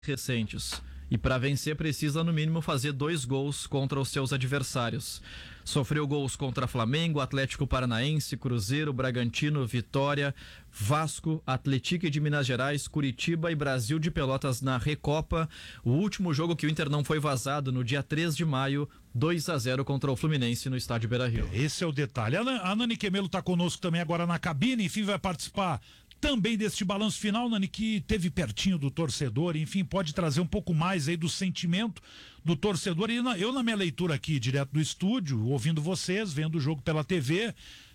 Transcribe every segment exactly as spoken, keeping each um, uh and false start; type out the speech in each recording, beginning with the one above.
recentes. E para vencer precisa no mínimo fazer dois gols contra os seus adversários. Sofreu gols contra Flamengo, Atlético Paranaense, Cruzeiro, Bragantino, Vitória, Vasco, Atlético de Minas Gerais, Curitiba e Brasil de Pelotas na Recopa. O último jogo que o Inter não foi vazado no dia três de maio, dois a zero contra o Fluminense no estádio Beira-Rio. Esse é o detalhe. A Nani Quemelo está conosco também agora na cabine, enfim, vai participar também deste balanço final, Nani, que teve pertinho do torcedor, enfim, pode trazer um pouco mais aí do sentimento do torcedor. E na, eu, na minha leitura aqui, direto do estúdio, ouvindo vocês, vendo o jogo pela T V,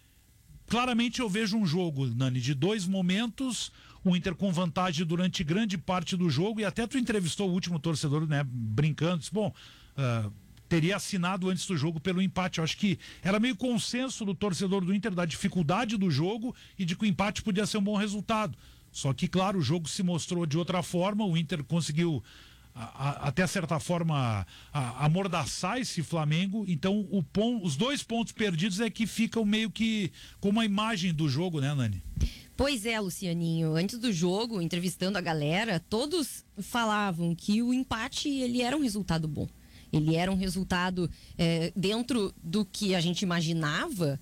claramente eu vejo um jogo, Nani, de dois momentos, o Inter com vantagem durante grande parte do jogo, e até tu entrevistou o último torcedor, né, brincando, disse, bom, uh, teria assinado antes do jogo pelo empate. Eu acho que era meio consenso do torcedor do Inter da dificuldade do jogo e de que o empate podia ser um bom resultado. Só que, claro, o jogo se mostrou de outra forma, o Inter conseguiu a, a, até certa forma a, amordaçar esse Flamengo, então o pon, os dois pontos perdidos é que ficam meio que como a imagem do jogo, né, Nani? Pois é, Lucianinho, antes do jogo, entrevistando a galera, todos falavam que o empate ele era um resultado bom. Ele era um resultado é, dentro do que a gente imaginava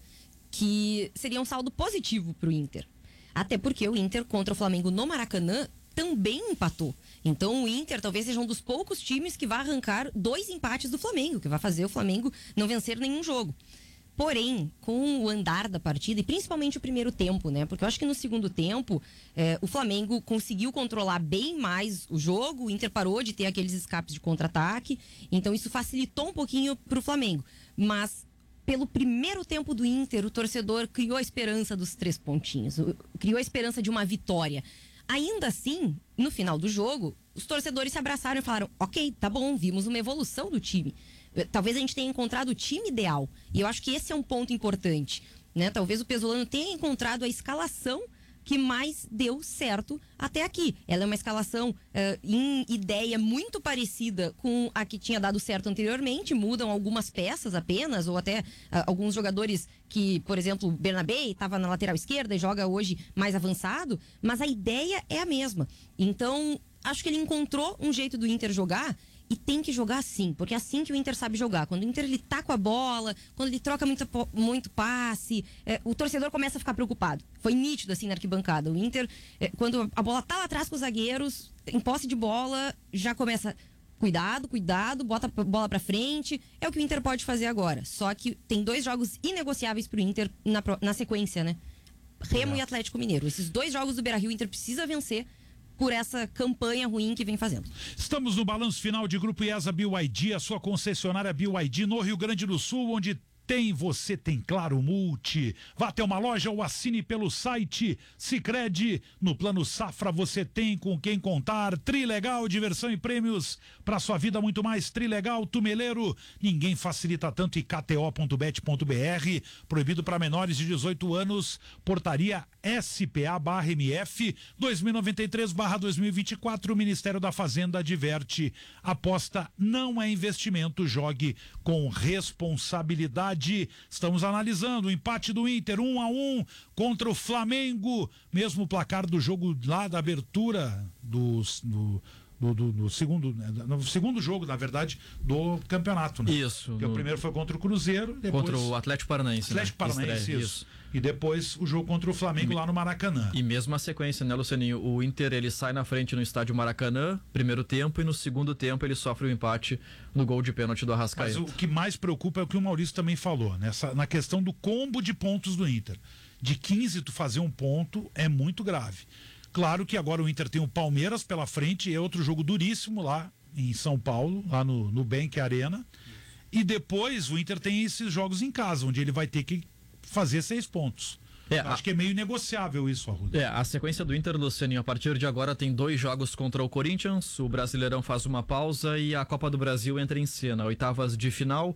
que seria um saldo positivo para o Inter. Até porque o Inter contra o Flamengo no Maracanã também empatou. Então o Inter talvez seja um dos poucos times que vai arrancar dois empates do Flamengo, que vai fazer o Flamengo não vencer nenhum jogo. Porém, com o andar da partida, e principalmente o primeiro tempo, né? Porque eu acho que no segundo tempo, eh, o Flamengo conseguiu controlar bem mais o jogo, o Inter parou de ter aqueles escapes de contra-ataque, então isso facilitou um pouquinho pro Flamengo. Mas, pelo primeiro tempo do Inter, o torcedor criou a esperança dos três pontinhos, criou a esperança de uma vitória. Ainda assim, no final do jogo, os torcedores se abraçaram e falaram, ok, tá bom, vimos uma evolução do time. Talvez a gente tenha encontrado o time ideal. E eu acho que esse é um ponto importante, né? Talvez o Pesolano tenha encontrado a escalação que mais deu certo até aqui. Ela é uma escalação uh, em ideia muito parecida com a que tinha dado certo anteriormente. Mudam algumas peças apenas, ou até uh, alguns jogadores que, por exemplo, o Bernabé estava na lateral esquerda e joga hoje mais avançado, mas a ideia é a mesma. Então, acho que ele encontrou um jeito do Inter jogar. E tem que jogar assim, porque é assim que o Inter sabe jogar. Quando o Inter ele tá com a bola, quando ele troca muito, muito passe, é, o torcedor começa a ficar preocupado. Foi nítido assim na arquibancada. O Inter, é, quando a bola tá lá atrás com os zagueiros, em posse de bola, já começa, cuidado, cuidado, bota a bola pra frente. É o que o Inter pode fazer agora. Só que tem dois jogos inegociáveis pro Inter na, na sequência, né? Remo é. e Atlético Mineiro. Esses dois jogos do Beira-Rio, o Inter precisa vencer por essa campanha ruim que vem fazendo. Estamos no balanço final de Grupo IESA B Y D, a sua concessionária B Y D no Rio Grande do Sul, onde tem você, tem Claro Multi. Vá até uma loja ou assine pelo site Sicredi. No Plano Safra você tem com quem contar. Trilegal, diversão e prêmios para sua vida, muito mais. Trilegal, Tumeleiro, ninguém facilita tanto. E K T O ponto bet ponto B R, proibido para menores de dezoito anos. Portaria S P A barra M F dois mil e noventa e três barra dois mil e vinte e quatro. O Ministério da Fazenda adverte: aposta não é investimento, jogue com responsabilidade. Estamos analisando o empate do Inter um a um contra o Flamengo, mesmo placar do jogo lá da abertura do, do Do, do, do segundo, no segundo jogo, na verdade, do campeonato, né? Isso. Porque no... o primeiro foi contra o Cruzeiro, depois... Contra o Atlético Paranaense, Atlético né? Paranaense, Estreia, isso. isso. E depois o jogo contra o Flamengo e, lá no Maracanã. E mesmo a sequência, né, Lucianinho? O Inter, ele sai na frente no estádio Maracanã, primeiro tempo, e no segundo tempo ele sofre o um empate no gol de pênalti do Arrascaeta. Mas o que mais preocupa é o que o Maurício também falou, nessa, na questão do combo de pontos do Inter. De quinze tu fazer um ponto é muito grave. Claro que agora o Inter tem o Palmeiras pela frente, é outro jogo duríssimo lá em São Paulo, lá no, no Bank Arena. E depois o Inter tem esses jogos em casa, onde ele vai ter que fazer seis pontos. É, Acho a... que é meio negociável isso, Arruda. É, a sequência do Inter, Lucianinho, a partir de agora tem dois jogos contra o Corinthians, o Brasileirão faz uma pausa e a Copa do Brasil entra em cena. Oitavas de final,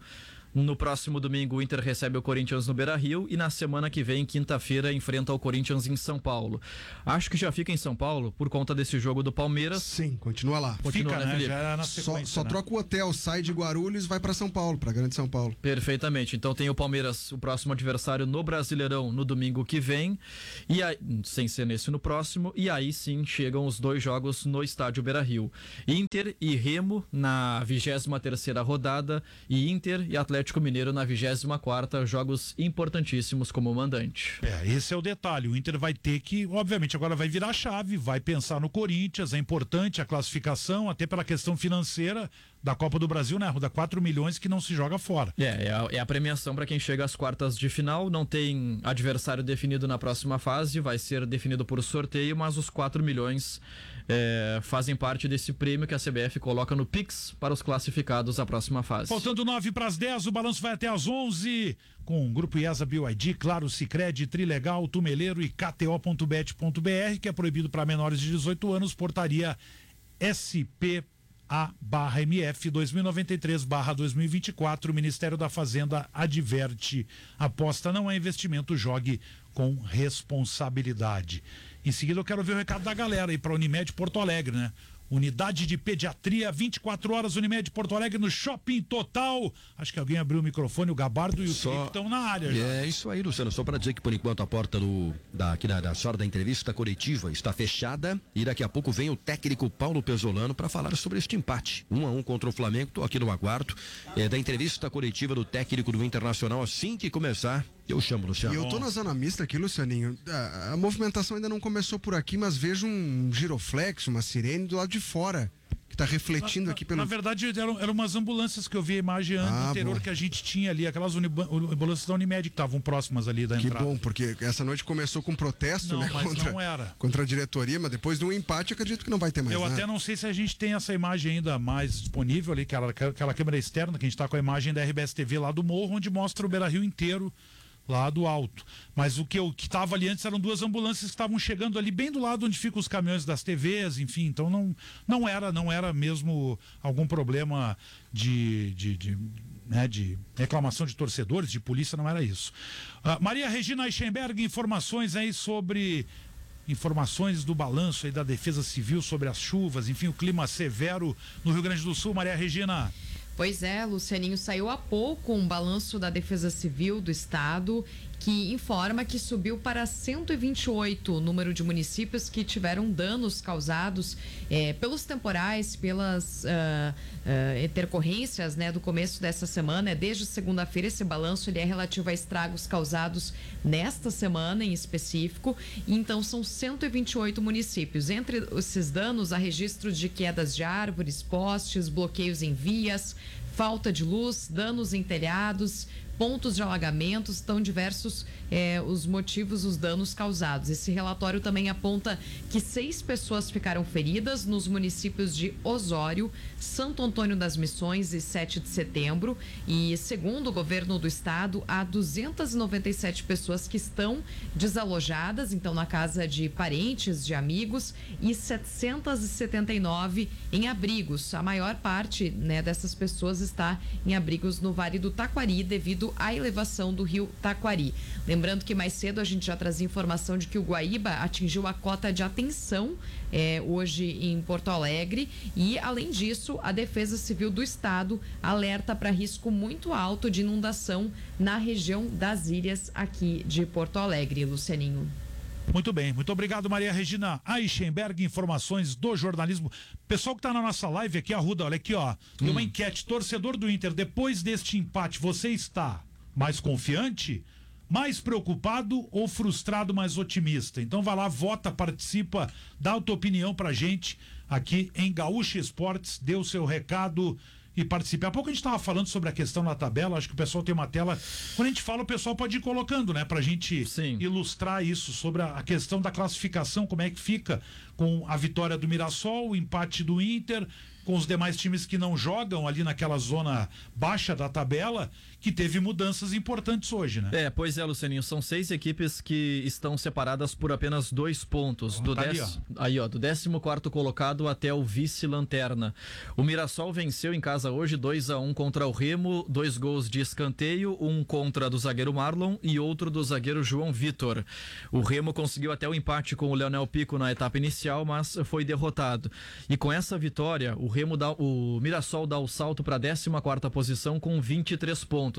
No próximo domingo, o Inter recebe o Corinthians no Beira-Rio e na semana que vem, quinta-feira, enfrenta o Corinthians em São Paulo. Acho que já fica em São Paulo por conta desse jogo do Palmeiras. Sim, continua lá. Continua, fica, né, né? Já na Só, só né? troca o hotel, sai de Guarulhos e vai para São Paulo, para Grande São Paulo. Perfeitamente. Então tem o Palmeiras, o próximo adversário no Brasileirão no domingo que vem, e aí, sem ser nesse no próximo, e aí sim chegam os dois jogos no estádio Beira-Rio. Inter e Remo na vigésima terceira rodada e Inter e Atlético Mineiro na vigésima quarta, jogos importantíssimos como mandante. É, esse é o detalhe. O Inter vai ter que, obviamente, agora vai virar a chave, vai pensar no Corinthians, é importante a classificação, até pela questão financeira da Copa do Brasil, né? Dá quatro milhões que não se joga fora. É, é a, é a premiação para quem chega às quartas de final, não tem adversário definido na próxima fase, vai ser definido por sorteio, mas os quatro milhões é, fazem parte desse prêmio que a C B F coloca no Pix para os classificados à próxima fase. Faltando nove para as dez, o balanço vai até às onze, com o Grupo IESA, B Y D, Claro, Sicredi, Trilegal, Tumeleiro e K T O ponto bet ponto B R, que é proibido para menores de dezoito anos, portaria S P A barra M F dois mil e noventa e três barra dois mil e vinte e quatro. O Ministério da Fazenda adverte: aposta não é investimento, jogue com responsabilidade. Em seguida eu quero ver o recado da galera aí para Unimed Porto Alegre, né? Unidade de Pediatria, vinte e quatro horas, Unimed Porto Alegre, no Shopping Total. Acho que alguém abriu o microfone, o Gabardo e o Só... Felipe estão na área já. É isso aí, Luciano. Só para dizer que por enquanto a porta do, da, aqui da, da sala da entrevista coletiva está fechada e daqui a pouco vem o técnico Paulo Pesolano para falar sobre este empate. Um a um contra o Flamengo. Estou aqui no aguardo é, da entrevista coletiva do técnico do Internacional. Assim que começar, eu chamo, Luciano. E eu tô na zona mista aqui, Lucianinho. A, a movimentação ainda não começou por aqui, mas vejo um giroflex, uma sirene do lado de fora, que tá refletindo na, aqui pelo... Na verdade, eram, eram umas ambulâncias que eu vi a imagem ah, anterior boa. que a gente tinha ali, aquelas ambulâncias da Unimed que estavam próximas ali da que entrada. Que bom, porque essa noite começou com protesto, não, né? Mas contra, não era. contra a diretoria, mas depois de um empate, acredito que não vai ter mais Eu nada. até não sei se a gente tem essa imagem ainda mais disponível ali, aquela, aquela câmera externa, que a gente tá com a imagem da R B S T V lá do morro, onde mostra o Beira-Rio inteiro lá do alto. Mas o que eu que estava ali antes eram duas ambulâncias que estavam chegando ali bem do lado onde ficam os caminhões das T Vs, enfim, então não, não era não era mesmo algum problema de, de, de, né, de reclamação de torcedores, de polícia, não era isso. Uh, Maria Regina Eichenberg, informações aí sobre informações do balanço aí da Defesa Civil sobre as chuvas, enfim, o clima severo no Rio Grande do Sul. Maria Regina. Pois é, Lucianinho, saiu há pouco um balanço da Defesa Civil do Estado que informa que subiu para cento e vinte e oito o número de municípios que tiveram danos causados eh, pelos temporais, pelas uh, uh, intercorrências, né, do começo dessa semana. É desde segunda-feira esse balanço ele é relativo a estragos causados nesta semana em específico. Então são cento e vinte e oito municípios. Entre esses danos há registros de quedas de árvores, postes, bloqueios em vias, falta de luz, danos em telhados, pontos de alagamentos, estão diversos eh, os motivos, os danos causados. Esse relatório também aponta que seis pessoas ficaram feridas nos municípios de Osório, Santo Antônio das Missões e sete de setembro. E segundo o governo do estado, há duzentas e noventa e sete pessoas que estão desalojadas, então na casa de parentes, de amigos, e setecentas e setenta e nove em abrigos. A maior parte, né, dessas pessoas está em abrigos no Vale do Taquari devido à elevação do rio Taquari. Lembrando que mais cedo a gente já trazia informação de que o Guaíba atingiu a cota de atenção eh, hoje em Porto Alegre e, além disso, a Defesa Civil do Estado alerta para risco muito alto de inundação na região das ilhas aqui de Porto Alegre, Lucianinho. Muito bem, muito obrigado, Maria Regina Eichenberg, informações do jornalismo. Pessoal que está na nossa live aqui, Arruda, olha aqui, ó, tem uma hum. enquete, torcedor do Inter, depois deste empate, você está mais confiante, mais preocupado ou frustrado, mais otimista? Então vai lá, vota, participa, dá a tua opinião pra gente aqui em Gaúcha Esportes, dê o seu recado e participe. Há pouco a gente estava falando sobre a questão na tabela, acho que o pessoal tem uma tela, quando a gente fala o pessoal pode ir colocando, né, pra gente Sim. ilustrar isso, sobre a, a questão da classificação, como é que fica com a vitória do Mirassol, o empate do Inter, com os demais times que não jogam ali naquela zona baixa da tabela, que teve mudanças importantes hoje, né? É, pois é, Lucianinho, são seis equipes que estão separadas por apenas dois pontos. Oh, do tá dez... ali, ó. Aí, ó, do décimo quarto colocado até o vice-lanterna. O Mirassol venceu em casa hoje dois a um contra o Remo, dois gols de escanteio, um contra do zagueiro Marlon e outro do zagueiro João Vitor. O Remo conseguiu até o empate com o Leonel Pico na etapa inicial, mas foi derrotado. E com essa vitória, o Remo dá, o Mirassol dá o salto para a décima quarta posição com vinte e três pontos.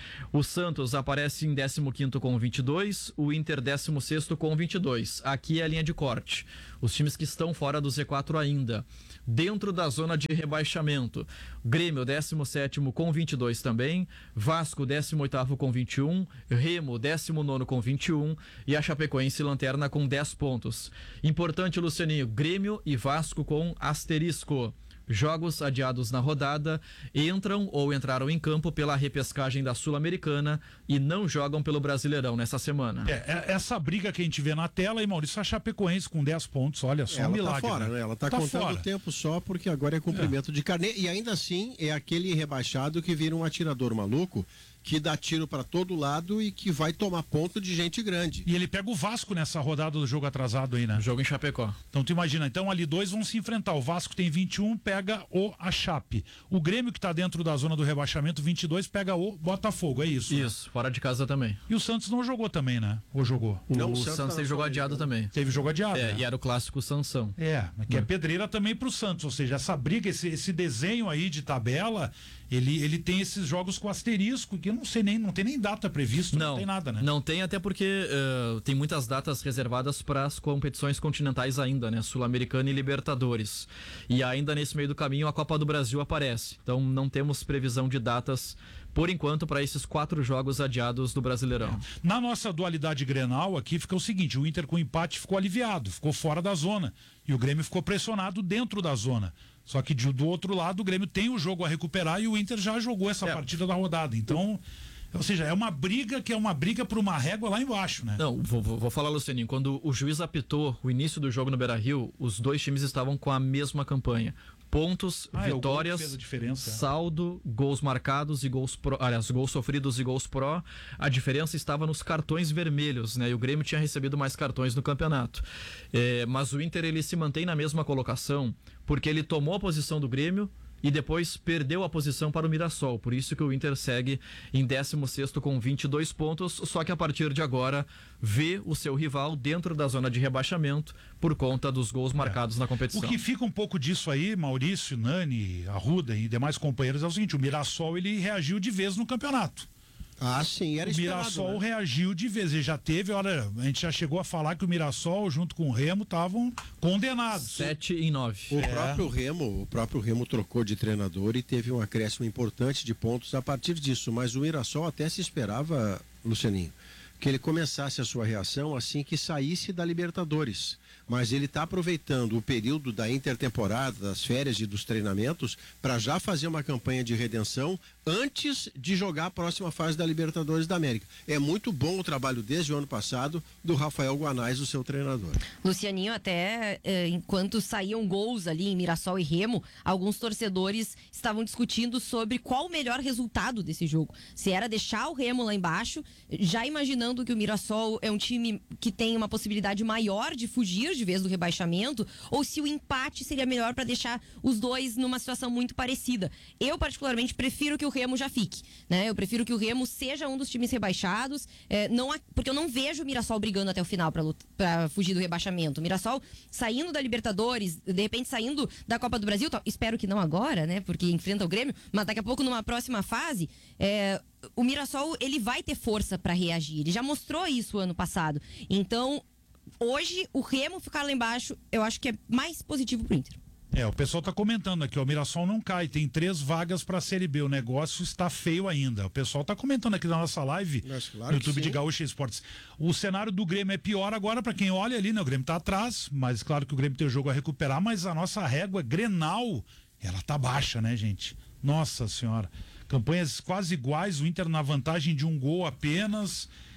O Santos aparece em décimo quinto com vinte e dois, o Inter décimo sexto com vinte e dois. Aqui é a linha de corte. Os times que estão fora do Z quatro ainda. Dentro da zona de rebaixamento, Grêmio décimo sétimo com vinte e dois também, Vasco décimo oitavo com vinte e um, Remo décimo nono com vinte e um e a Chapecoense lanterna com dez pontos. Importante, Lucianinho, Grêmio e Vasco com asterisco. Jogos adiados na rodada entram ou entraram em campo pela repescagem da Sul-Americana e não jogam pelo Brasileirão nessa semana. É, é, essa briga que a gente vê na tela, e Maurício, a Chapecoense com dez pontos, olha só, ela um milagre. Tá fora, né? Ela tá, tá contando fora. o tempo só porque agora é cumprimento é. de carnê, e ainda assim é aquele rebaixado que vira um atirador maluco, que dá tiro para todo lado e que vai tomar ponto de gente grande. E ele pega o Vasco nessa rodada do jogo atrasado aí, né? Jogo em Chapecó. Então tu imagina, então ali dois vão se enfrentar. O Vasco tem vinte e um, pega o a Chape. O Grêmio, que tá dentro da zona do rebaixamento, vinte e dois, pega o Botafogo, é isso? Isso, né? Fora de casa também. E o Santos não jogou também, né? Ou jogou? Não, o, o Santos, Santos teve jogo adiado aí, também. Teve jogo adiado, É, né? e era o clássico Sansão. É, que é hum. pedreira também pro Santos, ou seja, essa briga, esse, esse desenho aí de tabela, ele, ele tem esses jogos com asterisco, que eu não sei nem, não tem nem data prevista, não, não tem nada, né? Não tem, até porque uh, tem muitas datas reservadas para as competições continentais ainda, né? Sul-Americana e Libertadores. E ainda nesse meio do caminho a Copa do Brasil aparece. Então não temos previsão de datas, por enquanto, para esses quatro jogos adiados do Brasileirão. É. Na nossa dualidade Grenal aqui fica o seguinte, o Inter com empate ficou aliviado, ficou fora da zona. E o Grêmio ficou pressionado dentro da zona. Só que de, do outro lado o Grêmio tem o jogo a recuperar e o Inter já jogou essa é. partida da rodada. Então... Ou seja, é uma briga que é uma briga por uma régua lá embaixo, né? Não, vou, vou falar, Lucianinho, quando o juiz apitou o início do jogo no Beira-Rio, os dois times estavam com a mesma campanha. Pontos, ah, vitórias, é saldo, gols marcados e gols pró, aliás, gols sofridos e gols pró. A diferença estava nos cartões vermelhos, né? E o Grêmio tinha recebido mais cartões no campeonato. É, mas o Inter, ele se mantém na mesma colocação porque ele tomou a posição do Grêmio e depois perdeu a posição para o Mirassol. Por isso que o Inter segue em décimo sexto com vinte e dois pontos, só que a partir de agora vê o seu rival dentro da zona de rebaixamento por conta dos gols marcados é. na competição. O que fica um pouco disso aí, Maurício, Nani, Arruda e demais companheiros, é o seguinte, o Mirassol ele reagiu de vez no campeonato. Ah, sim, era o esperado. O Mirassol né? reagiu de vez, ele já teve, olha, a gente já chegou a falar que o Mirassol junto com o Remo estavam condenados. Sete em nove. O é. próprio Remo, o próprio Remo trocou de treinador e teve um acréscimo importante de pontos a partir disso, mas o Mirassol até se esperava, Lucianinho, que ele começasse a sua reação assim que saísse da Libertadores. Mas ele está aproveitando o período da intertemporada, das férias e dos treinamentos, para já fazer uma campanha de redenção antes de jogar a próxima fase da Libertadores da América. É muito bom o trabalho desde o ano passado do Rafael Guanais, o seu treinador. Lucianinho, até eh, enquanto saíam gols ali em Mirassol e Remo, alguns torcedores estavam discutindo sobre qual o melhor resultado desse jogo. Se era deixar o Remo lá embaixo, já imaginando que o Mirassol é um time que tem uma possibilidade maior de fugir de vez do rebaixamento, ou se o empate seria melhor para deixar os dois numa situação muito parecida. Eu, particularmente, prefiro que o Remo já fique, né? Eu prefiro que o Remo seja um dos times rebaixados, é, não há, porque eu não vejo o Mirassol brigando até o final para fugir do rebaixamento. O Mirassol saindo da Libertadores, de repente saindo da Copa do Brasil, tá, espero que não agora, né? Porque enfrenta o Grêmio, mas daqui a pouco numa próxima fase, é, o Mirassol ele vai ter força para reagir. Ele já mostrou isso ano passado. Então, hoje, o Remo ficar lá embaixo, eu acho que é mais positivo pro Inter. É, o pessoal tá comentando aqui, ó, o Mirassol não cai, tem três vagas pra Série B, o negócio está feio ainda. O pessoal tá comentando aqui na nossa live, Mas, claro no YouTube de Gaúcha Esportes. O cenário do Grêmio é pior agora pra quem olha ali, né? O Grêmio tá atrás, mas claro que o Grêmio tem o jogo a recuperar, mas a nossa régua Grenal, ela tá baixa, né, gente? Nossa senhora. Campanhas quase iguais, o Inter na vantagem de um gol apenas.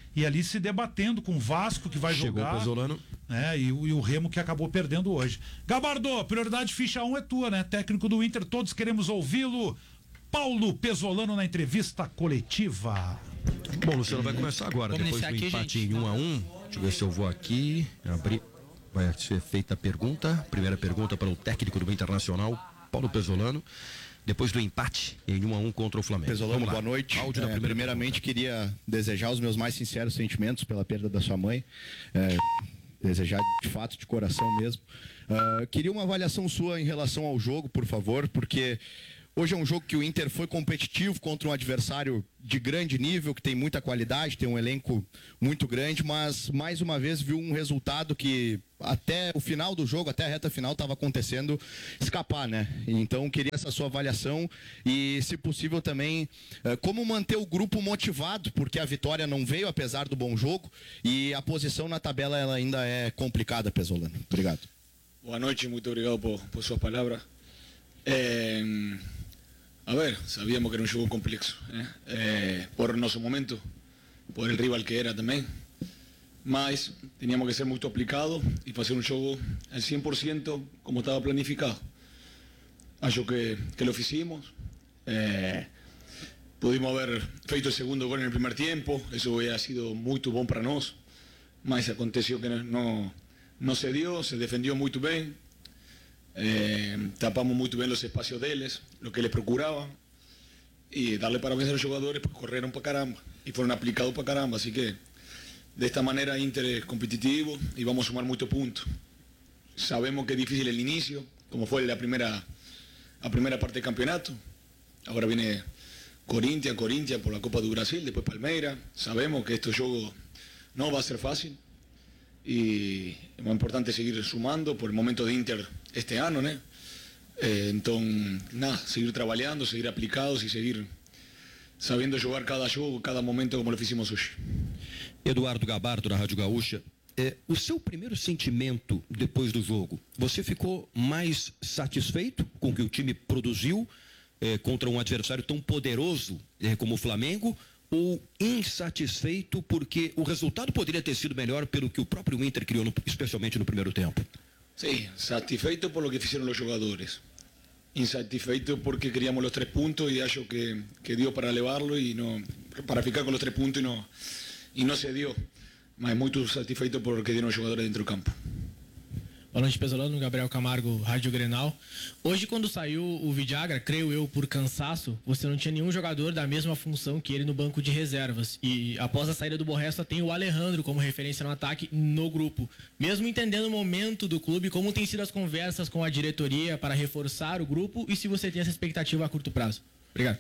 e ali se debatendo com o Vasco, que vai Chegou jogar. o Pesolano. É, e, o- e o Remo, que acabou perdendo hoje. Gabardo, prioridade ficha um é tua, né? Técnico do Inter, todos queremos ouvi-lo. Paulo Pesolano na entrevista coletiva. Bom, Luciano, vai começar agora, Vamos depois do iniciar aqui, empate gente. em um a um. Deixa eu ver se eu vou aqui abrir. Vai ser feita a pergunta. Primeira pergunta para o técnico do Internacional, Paulo Pesolano. Depois do empate em um a um contra o Flamengo. Pesolano, Vamos lá. boa noite. Áudio da É, primeira primeiramente, queria desejar os meus mais sinceros sentimentos pela perda da sua mãe. É, desejar de fato, de coração mesmo. Ah, queria uma avaliação sua em relação ao jogo, por favor, porque hoje é um jogo que o Inter foi competitivo contra um adversário de grande nível, que tem muita qualidade, tem um elenco muito grande, mas mais uma vez viu um resultado que até o final do jogo, até a reta final, estava acontecendo escapar, né? Então queria essa sua avaliação e, se possível, também eh, como manter o grupo motivado, porque a vitória não veio apesar do bom jogo e a posição na tabela ela ainda é complicada, Pesolano. Obrigado. Boa noite, muito obrigado por, por suas palavras. Eh, a ver, sabíamos que era un xogo complexo, eh? Eh, por noso momento, por el rival que era tamén, mas teníamos que ser moito aplicado e facer un xogo al cien por ciento como estaba planificado. Acho que, que lo fizimos, eh, pudimos haber feito o segundo gol en el primer tiempo, eso hubiera sido moito bom para nós, mas aconteceu que non no se dio, se defendió moito ben. Eh, tapamos muito bem os espaços deles, lo que eles procuraban, y darle parabéns a los jugadores porque corrieron para caramba y fueron aplicados para caramba, así que de esta manera Inter es competitivo y vamos a sumar muchos puntos. Sabemos que es difícil el inicio, como fue la primera, la primera parte del campeonato. Ahora viene Corinthians, Corinthians por la Copa do Brasil, después Palmeiras. Sabemos que este juego no va a ser fácil y es muy importante seguir sumando por el momento de Inter este año, ¿no? Eh, entonces, nada, seguir trabajando, seguir aplicados y seguir sabendo jogar cada jogo, cada momento como lo fizemos hoje. Eduardo Gabardo, da Rádio Gaúcha. É, o seu primeiro sentimento depois do jogo, você ficou mais satisfeito com o que o time produziu é, contra um adversário tão poderoso é, como o Flamengo, ou insatisfeito porque o resultado poderia ter sido melhor pelo que o próprio Inter criou, no, especialmente no primeiro tempo? Sí, satisfeito por lo que hicieron los jugadores. Insatisfeito porque queríamos los tres puntos y acho que, que dio para elevarlo y no, para ficar con los tres puntos y no, y no se dio. Mas muito satisfeito por lo que dieron los jugadores dentro do campo. Boa noite, Pesolano, Gabriel Camargo, Rádio Grenal. Hoje, quando saiu o Vidagra, creio eu, por cansaço, você não tinha nenhum jogador da mesma função que ele no banco de reservas. E após a saída do Borré, só tem o Alejandro como referência no ataque no grupo. Mesmo entendendo o momento do clube, como tem sido as conversas com a diretoria para reforçar o grupo e se você tem essa expectativa a curto prazo? Obrigado.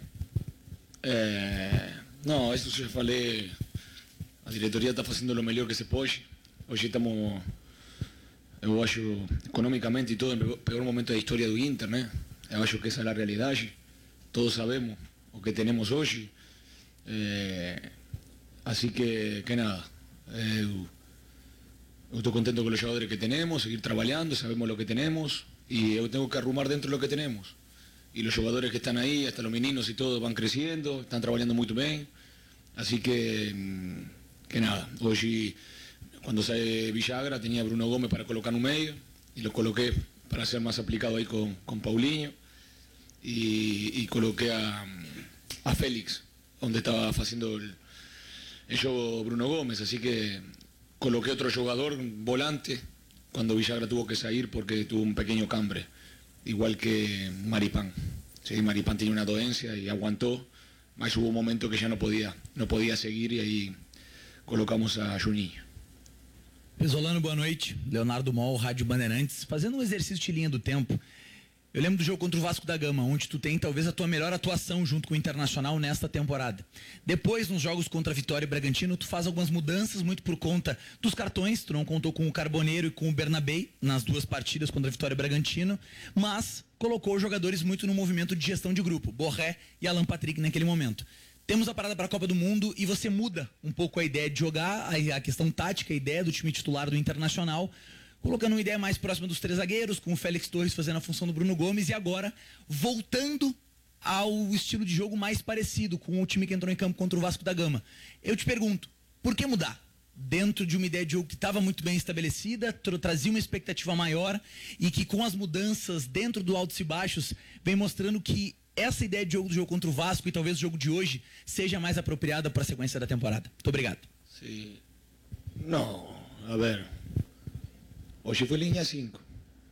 É, não, isso eu já falei. A diretoria está fazendo o melhor que se pode. Hoje estamos... Eu acho, economicamente e todo, no peor momento da história do Inter, né? Eu acho que essa é a realidade. Todos sabemos o que temos hoje. É, assim que, que nada. Eu estou contento com os jogadores que temos, seguir trabalhando, sabemos o que temos e eu tenho que arrumar dentro do que temos. E os jogadores que estão aí, até os meninos e todos, vão crescendo, estão trabalhando muito bem. Assim que, que nada. Hoje... Cuando sale Villagra tenía Bruno Gómez para colocar no medio y lo coloqué para ser más aplicado ahí con, con Paulinho y, y coloqué a, a Félix, donde estaba haciendo el, el juego Bruno Gómez, así que coloqué otro jugador, volante, cuando Villagra tuvo que salir porque tuvo un pequeño cambre, igual que Maripán. Sí, Maripán tenía una dolencia y aguantó, mas hubo un momento que ya no podía, no podía seguir y ahí colocamos a Juninho. Pesolano, boa noite. Leonardo Mol, Rádio Bandeirantes. Fazendo um exercício de linha do tempo, eu lembro do jogo contra o Vasco da Gama, onde tu tem talvez a tua melhor atuação junto com o Internacional nesta temporada. Depois, nos jogos contra a Vitória e Bragantino, tu faz algumas mudanças, muito por conta dos cartões. Tu não contou com o Carboneiro e com o Bernabei nas duas partidas contra a Vitória e Bragantino, mas colocou os jogadores muito no movimento de gestão de grupo, Borré e Alan Patrick naquele momento. Temos a parada para a Copa do Mundo e você muda um pouco a ideia de jogar, a questão tática, a ideia do time titular do Internacional, colocando uma ideia mais próxima dos três zagueiros, com o Félix Torres fazendo a função do Bruno Gomes e agora voltando ao estilo de jogo mais parecido com o time que entrou em campo contra o Vasco da Gama. Eu te pergunto, Por que mudar? Dentro de uma ideia de jogo que estava muito bem estabelecida, trazia uma expectativa maior e que com as mudanças dentro do altos e baixos vem mostrando que essa ideia de jogo do jogo contra o Vasco e talvez o jogo de hoje seja mais apropriada para a sequência da temporada. Muito obrigado. Sí. No, a ver. Hoje foi linha cinco.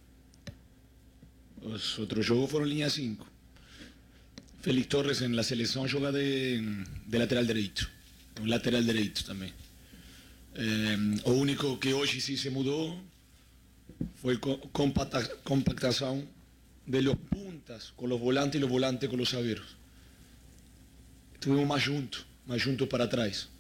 Os outros jogos foram linha cinco. Félix Torres en la selección joga de, de lateral derecho, un lateral derecho también. Eh, lo único que hoy sí se mudó fue la compacta, compactación de los puntas con los volantes y los volantes con los zagueros. Estuvimos más juntos, más juntos para atrás.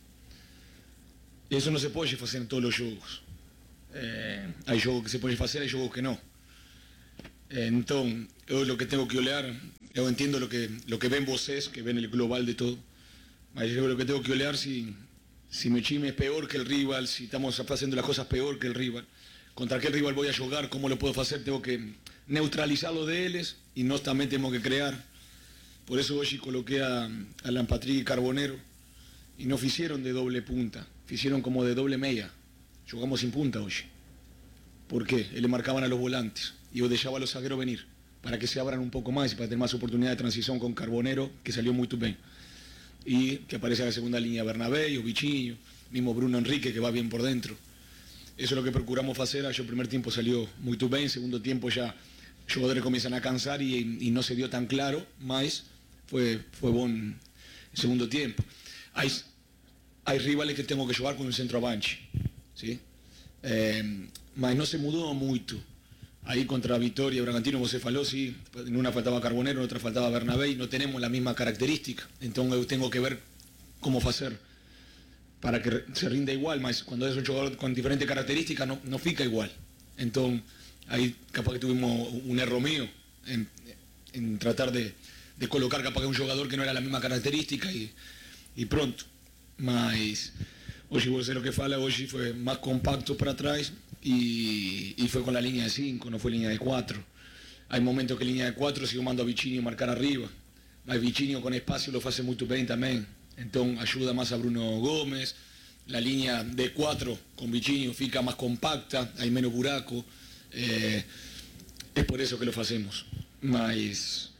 Eso no se puede hacer en todos los juegos. Eh, hay juegos que se pueden hacer, hay juegos que no. Eh, entonces, yo lo que tengo que olear, yo entiendo lo que, lo que ven vosotros, que ven el global de todo, pero yo lo que tengo que olear si, si mi time es peor que el rival, si estamos haciendo las cosas peor que el rival, contra qué rival voy a jugar, cómo lo puedo hacer, tengo que neutralizarlo de ellos y no también tengo que crear. Por eso hoy coloqué a, a Lampatri y Carbonero y no hicieron de doble punta, hicieron como de doble media. Jugamos sin punta hoy. ¿Por qué? Él le marcaban a los volantes y yo dejaba a los zagueros venir para que se abran un poco más y para tener más oportunidad de transición con Carbonero, que salió muy bien. Y que aparece en la segunda línea Bernabé, o Vichinho, mismo Bruno Enrique, que va bien por dentro. Eso es lo que procuramos hacer. El primer tiempo salió muy bien, segundo tiempo ya los jugadores comienzan a cansar y, y no se dio tan claro, más fue, fue buen el segundo tiempo. Hay, hay rivales que tengo que jugar con un centroavante, ¿sí? Eh, mas no se mudó mucho. Ahí contra Vitória, Bragantino, você falou, sí, en una faltaba Carbonero, en otra faltaba Bernabé, y no tenemos la misma característica. Entonces yo tengo que ver cómo hacer para que se rinda igual, mas cuando es un jugador con diferentes características no, no fica igual. Entonces ahí capaz que tuvimos un error mío en, en tratar de, de colocar capaz que un jugador que no era la misma característica y, y pronto. Mas hoy vos sé lo que fala, hoy fue más compacto para atrás. Y, y fue con la línea de cinco, no fue línea de cuatro. Hay momentos que línea de cuatro sigo mando a Vichinho marcar arriba. Mas Vichinho con espacio lo hace muy bien también. Entonces ayuda más a Bruno Gómez. La línea de cuatro con Vichinho fica más compacta, hay menos buraco. Eh, es por eso que lo hacemos. Mas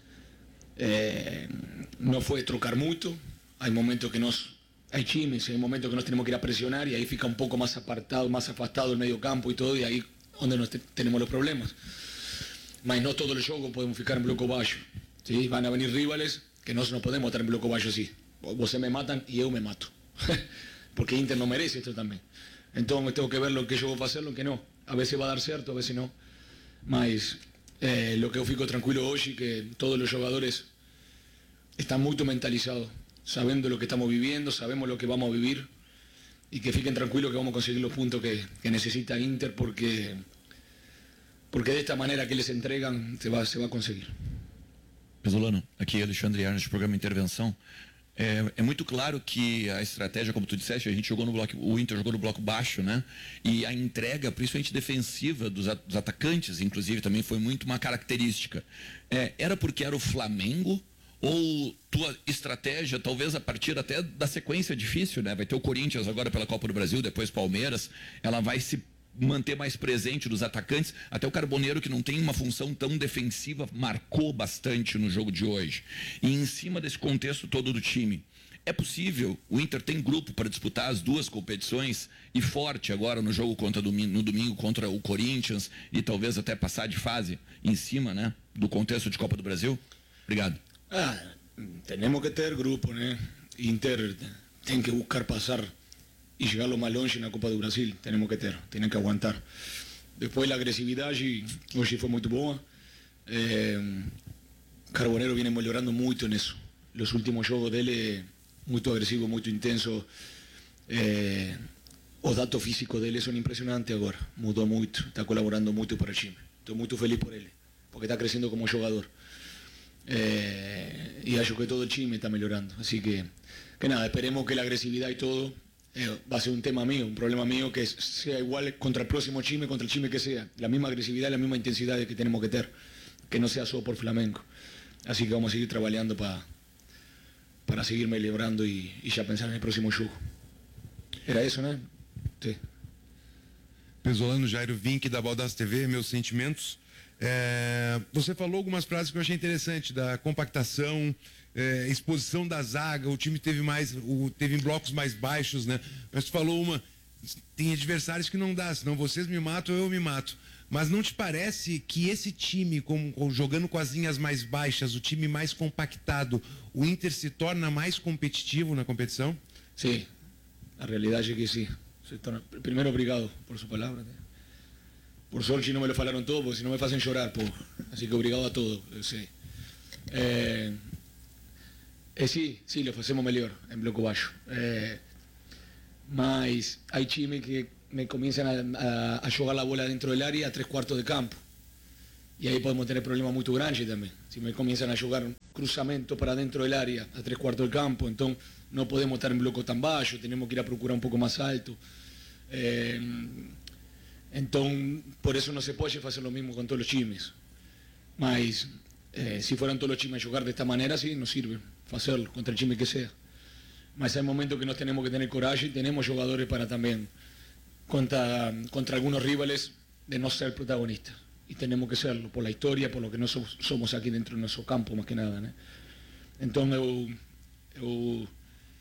eh, no fue trocar mucho. Hay momentos que nos... Hay chimes, hay momentos que nos tenemos que ir a presionar y ahí fica un poco más apartado, más afastado el medio campo y todo, y ahí donde nos te tenemos los problemas. Mas no todos los juegos podemos ficar en bloco bajo, ¿sí? Van a venir rivales que no, no podemos estar en bloco bajo así. Vos me matan y yo me mato. Porque Inter no merece esto también. Entonces tengo que ver lo que yo voy a hacer, lo que no. A veces va a dar cierto, a veces no. Mas eh, lo que yo fico tranquilo hoy es que todos los jugadores están muy mentalizados, sabiendo lo que estamos viviendo, sabemos lo que vamos a vivir y que fiquen tranquilos que vamos a conseguir los puntos que, que necesita Inter porque, porque de esta manera que les entregan se va, se va a conseguir. Pesolano, aqui é Alexandre Arnes, programa Intervenção. É, é muito claro que a estratégia, como tu disseste, a gente jogou no bloco, o Inter jogou no bloco baixo, né? E a entrega, principalmente defensiva dos, dos atacantes, inclusive, também foi muito uma característica. É, era porque era o Flamengo? Ou tua estratégia, talvez a partir até da sequência difícil, né? Vai ter o Corinthians agora pela Copa do Brasil, depois Palmeiras, ela vai se manter mais presente dos atacantes, até o Carboneiro, que não tem uma função tão defensiva, marcou bastante no jogo de hoje. E em cima desse contexto todo do time, é possível, o Inter tem grupo para disputar as duas competições e forte agora no jogo contra domingo, no domingo contra o Corinthians e talvez até passar de fase em cima, né, do contexto de Copa do Brasil? Obrigado. Ah, tenemos que tener grupo, ¿no? Inter tiene que buscar pasar y llegar lo más longe en la Copa de Brasil. Tenemos que tener, tienen que aguantar. Después la agresividad hoy fue muy buena. Eh, Carbonero viene mejorando mucho en eso. Los últimos juegos de él, muy agresivo, muy intenso. Eh, los datos físicos de él son impresionantes ahora. Mudó mucho, está colaborando mucho para el time. Estoy muy feliz por él, porque está creciendo como jugador. Eh, y acho que todo el time está mejorando, así que, que nada, esperemos que la agresividad y todo eh, va a ser un tema mío, un problema mío que sea igual contra el próximo time, contra el time que sea, la misma agresividad, la misma intensidad que tenemos que tener, que no sea solo por Flamengo, así que vamos a seguir trabajando para para seguir mejorando y, y ya pensar en el próximo juego. Era isso, né? Sim. Pesolano, Jairo Vink, da Baldaço T V, meus sentimentos. É, você falou algumas frases que eu achei interessante, da compactação, é, exposição da zaga, o time teve mais, o, teve em blocos mais baixos, né? Mas tu falou uma, tem adversários que não dá, senão vocês me matam, eu me mato. Mas não te parece que esse time, com, com, jogando com as linhas mais baixas, o time mais compactado, o Inter se torna mais competitivo na competição? Sim, a realidade é que sim. Primeiro, obrigado por sua palavra. Por sorte não me lo falaram todo, porque senão me fazem chorar, pô. Así que obrigado a todos, eu sei. É, é, sim, sim, lo fazemos melhor em bloco baixo. É, mas há times que me comienzan a, a, a jogar a bola dentro del área a tres cuartos de campo. Y ahí podemos tener problemas muy grandes también. Si me comienzan a jugar cruzamento para dentro del área a tres cuartos del campo, entonces no podemos estar en bloco tan bajo, tenemos que ir a procurar un poco más alto. Eh, entonces, por eso no se puede hacer lo mismo con todos los times. Mas, eh, si fueran todos los times a jugar de esta manera, sí, nos sirve hacerlo contra el time que sea. Mas hay momentos que nos tenemos que tener coraje y tenemos jugadores para también, contra, contra algunos rivales, de no ser protagonistas. Y tenemos que serlo, por la historia, por lo que no somos, somos aquí dentro de nuestro campo, más que nada, ¿no? Entonces, eu, eu,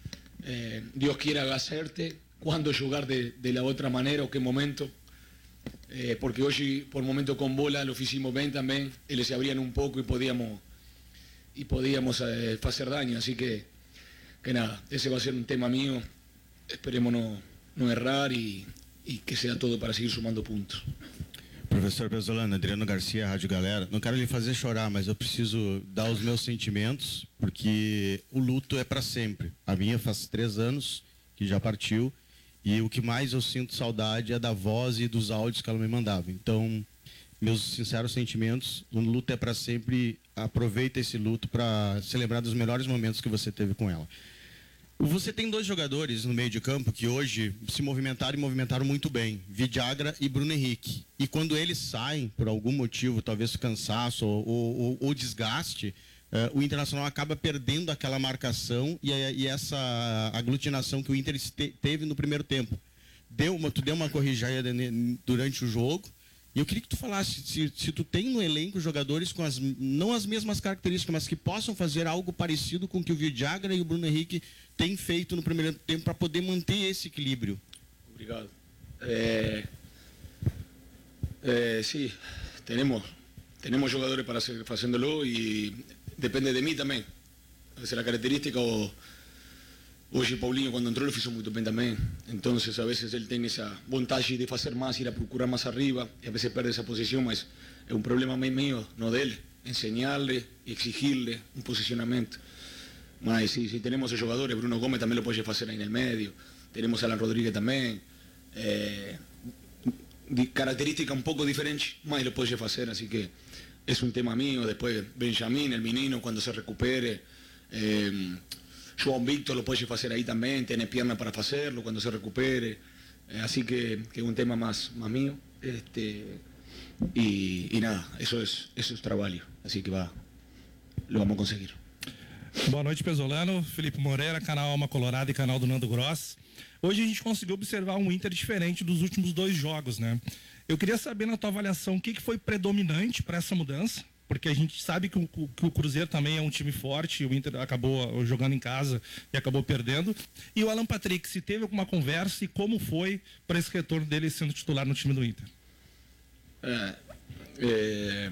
eh, Dios quiera hacerte cuándo jugar de, de la otra manera o qué momento. Eh, porque hoy, por momento con bola, lo hicimos bien también, ellos se abrían un poco y podíamos, y podíamos eh, hacer daño. Así que, que nada, ese va a ser un tema mío. Esperemos no, no errar y, y que sea todo para seguir sumando puntos. Professor Pesolano, Adriano Garcia, Rádio Galera. Não quero lhe fazer chorar, mas eu preciso dar os meus sentimentos, porque o luto é para sempre. A minha faz três anos que já partiu, e o que mais eu sinto saudade é da voz e dos áudios que ela me mandava. Então, meus sinceros sentimentos, o luto é para sempre. Aproveita esse luto para se lembrar dos melhores momentos que você teve com ela. Você tem dois jogadores no meio de campo que hoje se movimentaram e movimentaram muito bem, Vidagra e Bruno Henrique. E quando eles saem, por algum motivo, talvez cansaço ou, ou, ou desgaste, uh, o Internacional acaba perdendo aquela marcação e, e essa aglutinação que o Inter te, teve no primeiro tempo. Deu uma, tu deu uma corrigida durante o jogo. E eu queria que tu falasse se, se tu tem no elenco jogadores com as, não as mesmas características, mas que possam fazer algo parecido com o que o Vidagra e o Bruno Henrique têm feito no primeiro tempo para poder manter esse equilíbrio. Obrigado. Eh, eh, sí, tenemos, tenemos jugadores para seguir haciéndolo y depende de mí también. A veces la característica o... Hoy Paulinho cuando entró lo hizo muy bien también, entonces a veces él tiene esa vontade de hacer más, ir a procurar más arriba y a veces pierde esa posición, mas es un problema mío, no de él, enseñarle y exigirle un posicionamiento. Mas si, si tenemos a jugadores, Bruno Gómez también lo puede hacer ahí en el medio, tenemos a Alan Rodríguez también, eh, característica un poco diferente, mas lo puede hacer, así que es un tema mío. Después Benjamín, el menino, cuando se recupere, eh, João Víctor lo puede hacer ahí también, tiene pierna para hacerlo cuando se recupere, eh, así que es un tema más, más mío, este, y, y nada, eso es, eso es trabalho, así que va, lo vamos a conseguir. Boa noite, Pesolano, Felipe Moreira, canal Alma Colorada e canal do Nando Gross. Hoje a gente conseguiu observar um Inter diferente dos últimos dois jogos, né? Eu queria saber na tua avaliação o que, que foi predominante para essa mudança, porque a gente sabe que o, que o Cruzeiro também é um time forte, o Inter acabou jogando em casa e acabou perdendo. E o Alan Patrick, se teve alguma conversa e como foi para esse retorno dele sendo titular no time do Inter? É, é,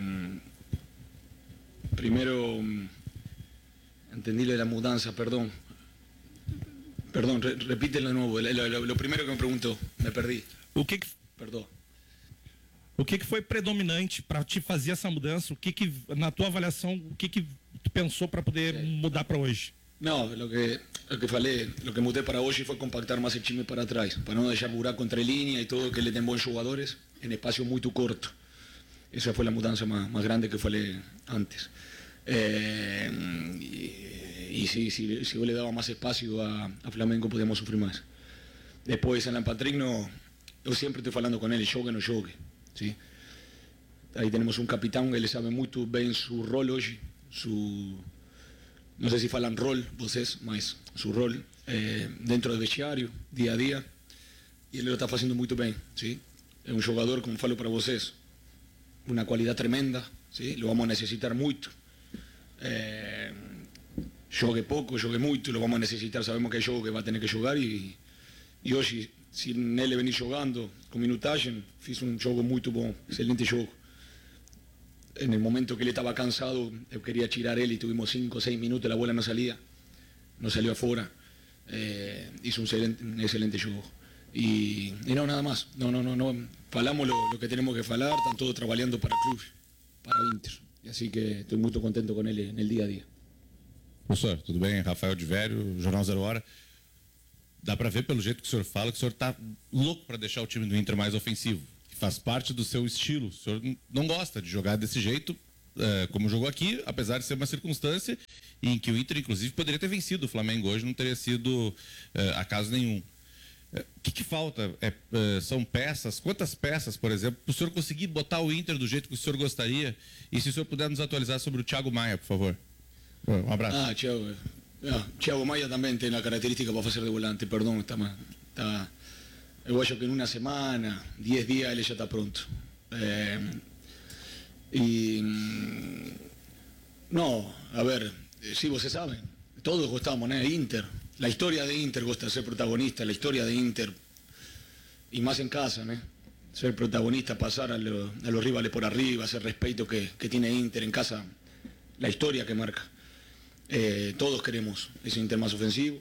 primeiro, entendi a mudança, perdão. Perdão, re, repítelo de novo. Lo, lo, lo primeiro que me perguntou, me perdi. O que que... Perdão. O que, que foi predominante para te fazer essa mudança? O que, que na tua avaliação, o que, que tu pensou para poder mudar para hoje? Não, o que, o que falei, o que mudei para hoje foi compactar mais o time para trás, para não deixar buraco entre linha e todo, que ele tem bons jogadores em espaço muito curto. Essa foi a mudança mais, mais grande que falei antes. É, e e se, se, se eu lhe dava mais espaço a, a Flamengo, podíamos sofrer mais. Depois, Alan Patrick, no, eu sempre estou falando com ele, jogue ou não jogue. ¿Sí? Ahí tenemos un capitán, él sabe muy bien su rol hoy, su, no sé si falan rol, vocês, mas su rol eh, dentro del vestiario, día a día. e ele está fazendo muito bem, sim? É um jogador, como falo para vocês, uma qualidade tremenda, sim? Lo vamos a necessitar muito. É... Jogue pouco, jogue muito, lo vamos a necessitar, sabemos que é jogo que vai ter que jogar e, e hoje, se ele venir jogando com minutagem, fiz um jogo muito bom, excelente jogo. No momento que ele estava cansado, eu queria tirar ele, tuvimos cinco, seis minutos, a bola não saía, não saiu afora. Eh, hizo un excelente, un excelente juego y, y no, nada más, no, no, no, no. Falamos lo, lo que tenemos que falar, están todos trabajando para el club, para Inter, y así que estoy muy contento con él en el día a día. Professor, tudo bem? Rafael de Vério, Jornal Zero Hora. Dá para ver pelo jeito que o senhor fala que o senhor está louco para deixar o time do Inter mais ofensivo, que faz parte do seu estilo. O senhor não gosta de jogar desse jeito, é, como jogou aqui, apesar de ser uma circunstância em que o Inter, inclusive, poderia ter vencido o Flamengo hoje, não teria sido é, acaso nenhum. O é, que, que falta? É, é, são peças? Quantas peças, por exemplo, para o senhor conseguir botar o Inter do jeito que o senhor gostaria? E se o senhor puder nos atualizar sobre o Thiago Maia, por favor. Um abraço. Ah, Thiago, ah, Thiago Maia também tem a característica para fazer de volante, perdão, está, está, eu acho que em uma semana, diez dias, ele já está pronto. É, e, no, a ver, sí, vos saben, todos gostamos, ¿no? Inter, la historia de Inter gusta ser protagonista, la historia de Inter, y más en casa, ¿no? Ser protagonista, pasar a, lo, a los rivales por arriba, ese respeto que, que tiene Inter en casa, la historia que marca. Eh, todos queremos ese Inter más ofensivo,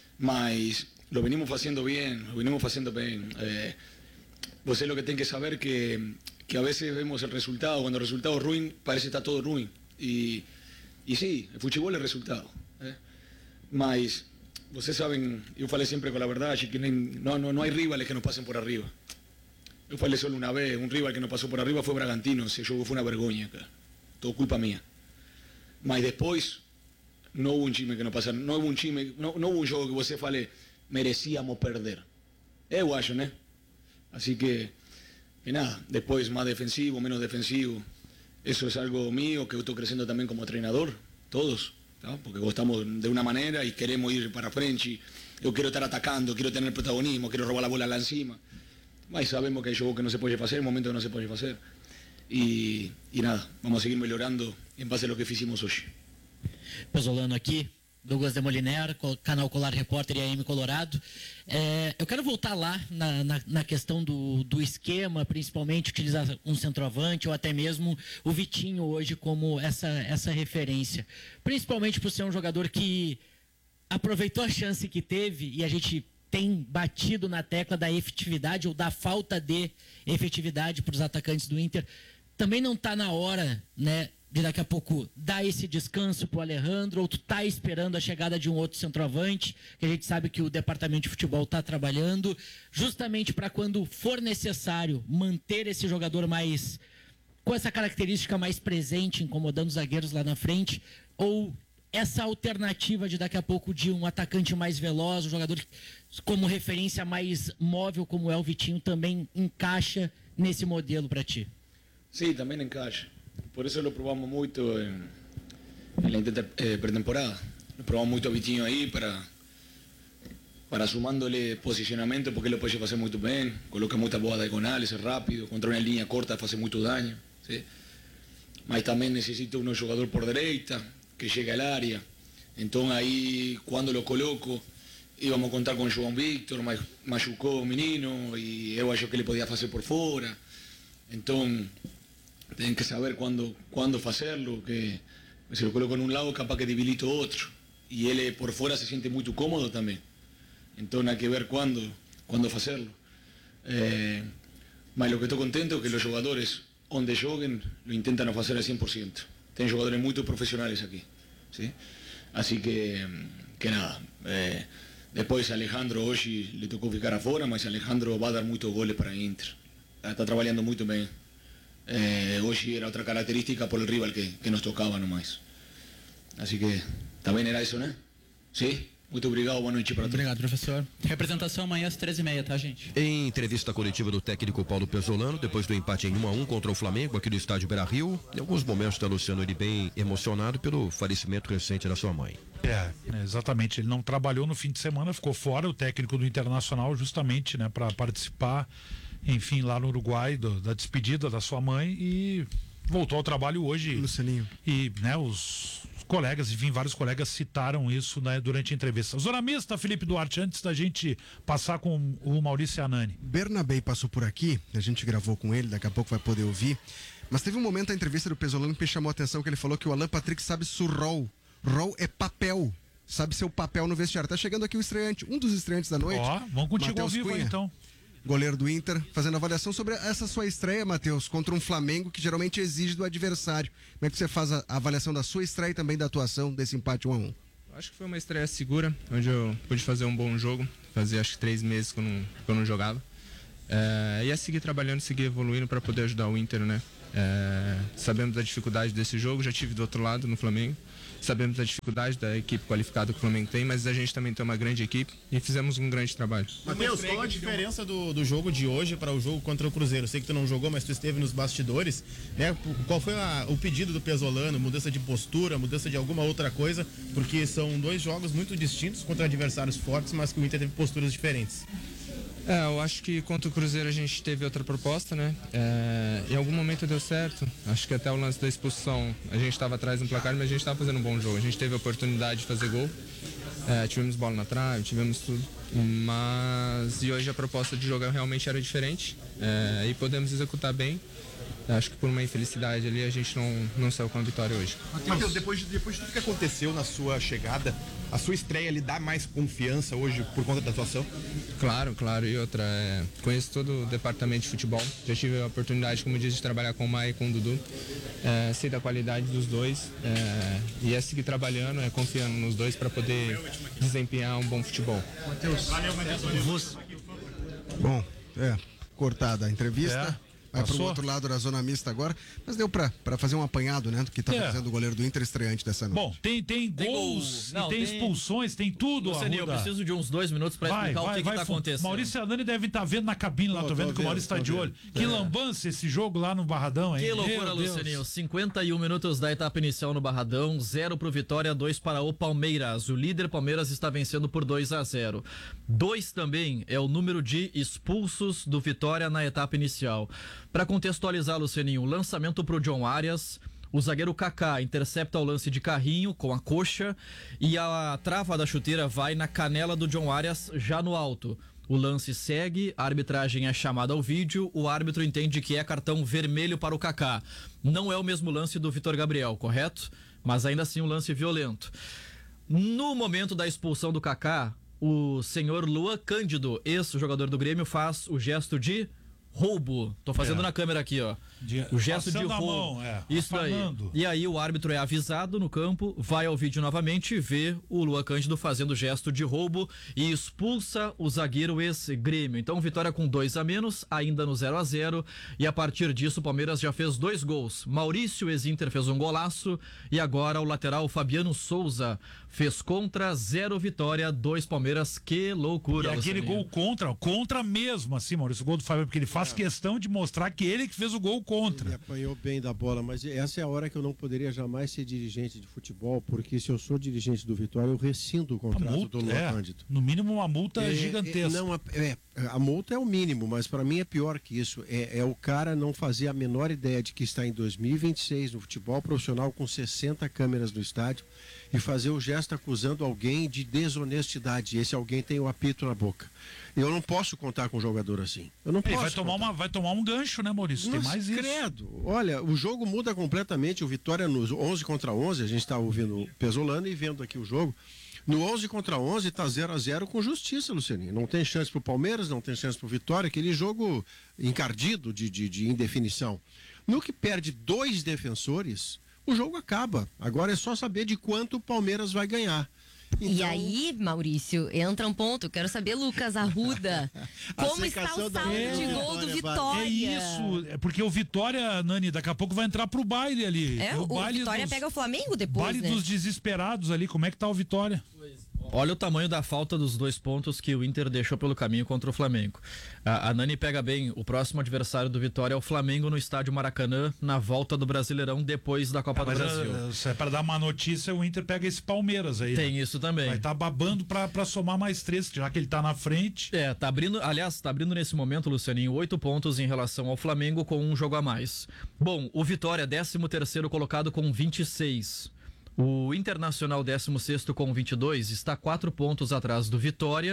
mas lo venimos haciendo bien, lo venimos haciendo bien. Eh, vos es lo que tenés que saber que, que a veces vemos el resultado, cuando el resultado es ruin, parece que está todo ruin. Y, y sí, el fútbol es resultado. Eh. Mas, vocês sabem, eu falei sempre com a verdade que nem, não, não, não há rivales que nos passem por arriba. Eu falei só uma vez, um rival que nos passou por arriba foi o Bragantino, esse jogo foi uma vergonha, cara. Todo culpa minha. Mas depois, não houve um time que nos passaram, não houve um time, não, não houve um jogo que você fale, merecíamos perder. Eu acho, né? Assim que, que nada, depois mais defensivo, menos defensivo, isso é algo mío, que eu estou crescendo também como treinador, todos. ¿No? Porque gostamos de una manera y queremos ir para frente. Yo quiero estar atacando, quiero tener protagonismo, quiero robar la bola lá encima. Mas sabemos que hay juegos que no se puede hacer, momentos que no se puede hacer. Y, y nada, vamos a seguir melhorando en base a lo que hicimos hoy. Pesolano aqui, Douglas de Moliner, canal Colar Repórter e A M Colorado. É, eu quero voltar lá na, na, na questão do, do esquema, principalmente utilizar um centroavante ou até mesmo o Vitinho hoje como essa, essa referência. Principalmente por ser um jogador que aproveitou a chance que teve e a gente tem batido na tecla da efetividade ou da falta de efetividade para os atacantes do Inter. Também não está na hora, né, de daqui a pouco dar esse descanso pro Alejandro, ou tu tá esperando a chegada de um outro centroavante, que a gente sabe que o departamento de futebol tá trabalhando, justamente para quando for necessário manter esse jogador mais, com essa característica mais presente, incomodando os zagueiros lá na frente, ou essa alternativa de daqui a pouco de um atacante mais veloz, um jogador como referência mais móvel, como é o Vitinho, também encaixa nesse modelo para ti? Sim, também encaixa. Por eso lo probamos mucho en, en la eh, pretemporada. Lo probamos mucho a Vitinho ahí para, para sumándole posicionamiento, porque él lo puede hacer muy bien. Coloca muchas boas diagonales, es rápido. Contra una línea corta hace mucho daño. ¿Sí? Mas también necesita un jugador por derecha que llegue al área. Entonces ahí, cuando lo coloco, íbamos a contar con João Víctor, machucó menino, y yo acho que le podía hacer por fuera. Entonces, tienen que saber cuándo, cuándo hacerlo, que si lo coloco en un lado capaz que debilito otro. Y él por fuera se siente muy cómodo también. Entonces hay que ver cuándo, cuándo hacerlo. Eh, mas lo que estoy contento es que los jugadores donde joguen lo intentan hacer al cien por ciento. Tienen jugadores muy profesionales aquí. ¿Sí? Así que, que nada. Eh, después Alejandro hoy le tocó ficar afuera, mas Alejandro va a dar muchos goles para Inter. Está trabajando muy bien. Eh, hoy era otra característica por el rival que, que nos tocaba nomás. Así que también era eso, ¿no? Sí, Muito obrigado, boa noite para todos. Obrigado, professor. Representação amanhã às treze e meia, tá, gente? Em entrevista coletiva do técnico Paulo Pezzolano, depois do empate em um a um contra o Flamengo, aqui no estádio Beira-Rio, em alguns momentos está Luciano ele bem emocionado pelo falecimento recente da sua mãe. É, exatamente. Ele não trabalhou no fim de semana, ficou fora, o técnico do Internacional, justamente, né, para participar, enfim, lá no Uruguai, do, da despedida da sua mãe, e voltou ao trabalho hoje. Lucianinho. E, né, os colegas, enfim, vários colegas citaram isso, né, durante a entrevista. Zona Mista, Felipe Duarte, antes da gente passar com o Maurício Anani. Bernabei passou por aqui, a gente gravou com ele, daqui a pouco vai poder ouvir. Mas teve um momento da entrevista do Pezzolano que me chamou a atenção, que ele falou que o Alan Patrick sabe surrol. Rol é papel. Sabe seu papel no vestiário. Tá chegando aqui o estreante, um dos estreantes da noite. Ó, vamos contigo Mateus ao vivo aí, Cunha, então. goleiro do Inter, fazendo avaliação sobre essa sua estreia, Matheus, contra um Flamengo que geralmente exige do adversário. Como é que você faz a avaliação da sua estreia e também da atuação desse empate um a um? Acho que foi uma estreia segura, onde eu pude fazer um bom jogo. Fazia acho que três meses que eu não, que eu não jogava. É, ia seguir trabalhando, seguir evoluindo para poder ajudar o Inter, né? É, sabemos da dificuldade desse jogo, já tive do outro lado no Flamengo. Sabemos da dificuldade da equipe qualificada que o Flamengo tem, mas a gente também tem uma grande equipe e fizemos um grande trabalho. Matheus, qual a diferença do, do jogo de hoje para o jogo contra o Cruzeiro? Eu sei que tu não jogou, mas tu esteve nos bastidores, né? Qual foi a, o pedido do Pezzolano? Mudança de postura, mudança de alguma outra coisa? Porque são dois jogos muito distintos contra adversários fortes, mas que o Inter teve posturas diferentes. É, eu acho que contra o Cruzeiro a gente teve outra proposta, né? É, em algum momento deu certo. Acho que até o lance da expulsão a gente estava atrás no placar, mas a gente estava fazendo um bom jogo. A gente teve a oportunidade de fazer gol. É, tivemos bola na trave, tivemos tudo. Mas e hoje a proposta de jogo realmente era diferente. É, e podemos executar bem. Acho que por uma infelicidade ali a gente não, não saiu com a vitória hoje. Matheus, depois, depois de tudo que aconteceu na sua chegada, a sua estreia lhe dá mais confiança hoje por conta da atuação? Claro, claro. E outra, é, conheço todo o departamento de futebol. Já tive a oportunidade, como eu disse, de trabalhar com o Maia e com o Dudu. É, sei da qualidade dos dois. É, e é seguir trabalhando, é confiando nos dois para poder desempenhar um bom futebol. Matheus, bom, é, cortada a entrevista. É. Vai Passou? pro outro lado da zona mista agora, mas deu pra, pra fazer um apanhado, né, do que tá É. fazendo o goleiro do Inter estreante dessa noite. Bom, tem, tem Tem gols, gol. Não, e tem, tem- expulsões, tem tudo, Lucianinho, eu Arruda. preciso de uns dois minutos pra Vai, explicar vai, o que, vai, que tá fu- acontecendo. Maurício Anani deve estar vendo na cabine lá, tô, Tô, vendo tô que o Maurício vendo, tá de tô olho. vendo. Que É. lambança esse jogo lá no Barradão, hein? Que loucura, Meu Deus. Lucianinho. cinquenta e um minutos da etapa inicial no Barradão, zero pro Vitória, dois para o Palmeiras. O líder Palmeiras está vencendo por dois a zero. Dois também é o número de expulsos do Vitória na etapa inicial. Para contextualizar, Lucianinho, o lançamento pro John Arias. O zagueiro Kaká intercepta o lance de carrinho com a coxa e a trava da chuteira vai na canela do John Arias já no alto. O lance segue, a arbitragem é chamada ao vídeo, o árbitro entende que é cartão vermelho para o Kaká. Não é o mesmo lance do Vitor Gabriel, correto? Mas ainda assim um lance violento. No momento da expulsão do Kaká, o senhor Luan Cândido, ex-jogador do Grêmio, faz o gesto de roubo. Tô fazendo É. na câmera aqui, ó. De- O gesto de passando a roubo. mão, é, Isso daí. afanando. E aí o árbitro é avisado no campo, vai ao vídeo novamente e vê o Luan Cândido fazendo o gesto de roubo e expulsa o zagueiro ex-Grêmio. Então vitória com dois a menos, ainda no zero a zero, e a partir disso o Palmeiras já fez dois gols. Maurício, ex-Inter, fez um golaço e agora o lateral Fabiano Souza fez contra, zero Vitória, dois Palmeiras. Que loucura, E aquele Lucianinho. gol contra, contra mesmo, assim, Maurício, o gol do Fábio, porque ele faz questão de mostrar que ele que fez o gol contra. Ele apanhou bem da bola, mas essa é a hora que eu não poderia jamais ser dirigente de futebol, porque se eu sou dirigente do Vitória, eu rescindo o A contrato multa, do Luan é, Cândido. no mínimo uma multa É, gigantesca. é, não, a, é, a multa é o mínimo, mas para mim é pior que isso. É, é o cara não fazer a menor ideia de que está em dois mil e vinte e seis no futebol profissional com sessenta câmeras no estádio e fazer o gesto acusando alguém de desonestidade. Esse alguém tem o apito na boca. Eu não posso contar com um jogador assim. Eu não Ele posso. vai tomar, uma, vai tomar um gancho, né, Maurício? Tem Nossa, mais isso. credo. Olha, o jogo muda completamente. O Vitória nos onze contra onze, a gente está ouvindo o Pezzolano e vendo aqui o jogo. No onze contra onze está zero a zero com justiça, Lucianinho. Não tem chance pro Palmeiras, não tem chance pro Vitória, aquele jogo encardido de, de, de indefinição. No que perde dois defensores, o jogo acaba. Agora é só saber de quanto o Palmeiras vai ganhar. E Então, aí, Maurício, entra um ponto. Eu quero saber, Lucas Arruda, A como está secação o da saldo bola de do gol do Vitória, Vitória? É isso, é porque o Vitória, Nani, daqui a pouco vai entrar pro baile ali. É, o o baile Vitória dos, pega o Flamengo depois, baile né? dos desesperados ali. Como é que tá o Vitória? Olha o tamanho da falta dos dois pontos que o Inter deixou pelo caminho contra o Flamengo. A, a Nani pega bem, o próximo adversário do Vitória é o Flamengo no estádio Maracanã, na volta do Brasileirão depois da Copa ah, do Brasil. É, é para dar uma notícia, o Inter pega esse Palmeiras aí. Tem né? isso também. Vai estar tá babando para somar mais três, já que ele tá na frente. É, tá abrindo, aliás, tá abrindo nesse momento, Lucianinho, oito pontos em relação ao Flamengo com um jogo a mais. Bom, o Vitória, décimo terceiro colocado com vinte e seis. O Internacional, décimo sexto com vinte e dois, está quatro pontos atrás do Vitória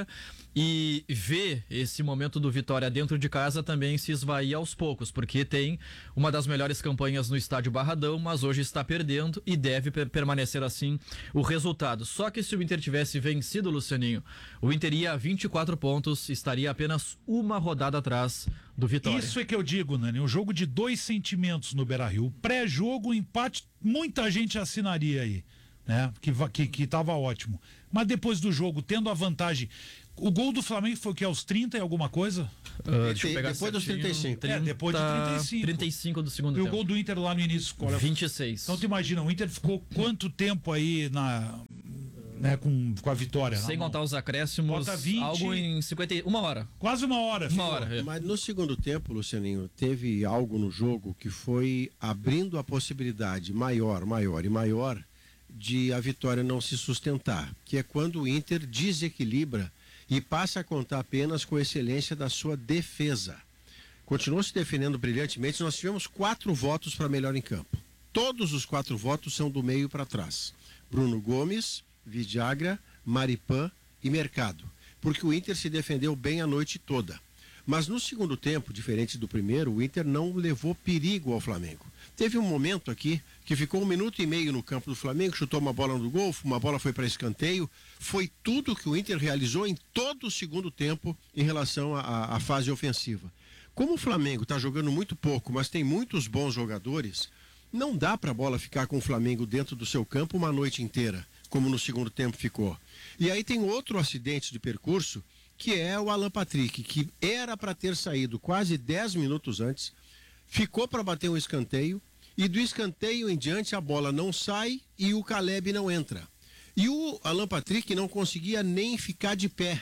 e vê esse momento do Vitória dentro de casa também se esvair aos poucos, porque tem uma das melhores campanhas no estádio Barradão, mas hoje está perdendo e deve per- permanecer assim o resultado. Só que se o Inter tivesse vencido, Lucianinho, o Inter ia a vinte e quatro pontos, estaria apenas uma rodada atrás do Vitória. Isso é que eu digo, Nani, um jogo de dois sentimentos no Beira-Rio. Pré-jogo, empate, muita gente assinaria aí, né? Que, que, que tava ótimo. Mas depois do jogo, tendo a vantagem, o gol do Flamengo foi que aos trinta e alguma coisa? Uh, deixa eu pegar depois dos trinta e cinco. trinta, é, depois de trinta e cinco. trinta e cinco do segundo e tempo. E o gol do Inter lá no início? Olha, vinte e seis. Então tu imagina, o Inter ficou quanto tempo aí na... Né, com, com a vitória. Sem contar os acréscimos, vinte, algo em cinquenta, uma hora. Quase uma hora. Uma hora. É. Mas no segundo tempo, Lucianinho, teve algo no jogo que foi abrindo a possibilidade maior, maior e maior de a vitória não se sustentar, que é quando o Inter desequilibra e passa a contar apenas com a excelência da sua defesa. Continuou se defendendo brilhantemente, nós tivemos quatro votos para melhor em campo. Todos os quatro votos são do meio para trás. Bruno Gomes, Vidagra, Maripan e Mercado, porque o Inter se defendeu bem a noite toda. Mas no segundo tempo, diferente do primeiro, o Inter não levou perigo ao Flamengo. Teve um momento aqui que ficou um minuto e meio no campo do Flamengo, chutou uma bola no gol, uma bola foi para escanteio. Foi tudo que o Inter realizou em todo o segundo tempo em relação à, à fase ofensiva. Como o Flamengo está jogando muito pouco, mas tem muitos bons jogadores, não dá para a bola ficar com o Flamengo dentro do seu campo uma noite inteira, como no segundo tempo ficou. E aí tem outro acidente de percurso, que é o Alan Patrick, que era para ter saído quase dez minutos antes, ficou para bater um escanteio, e do escanteio em diante a bola não sai e o Caleb não entra. E o Alan Patrick não conseguia nem ficar de pé.